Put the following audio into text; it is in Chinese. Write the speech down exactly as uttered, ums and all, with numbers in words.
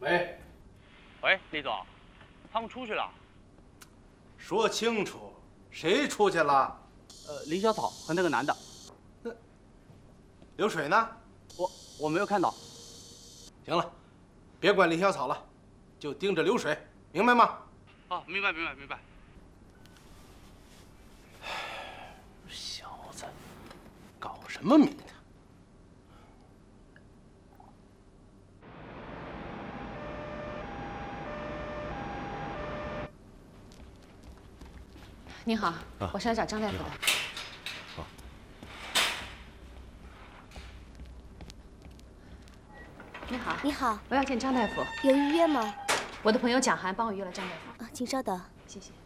喂， 喂，李总，他们出去了。 说清楚，谁出去了？ 呃，林小草和那个男的。 那流水呢？ 我我没有看到。 行了，别管林小草了，就盯着流水，明白吗？ 哦，明白明白明白。 小子，搞什么名堂？ 您好，我是来找张大夫的。 好。 你好， 你好， 我要见张大夫。 有预约吗？ 我的朋友蒋涵帮我约了张大夫。 啊，请稍等。 谢谢。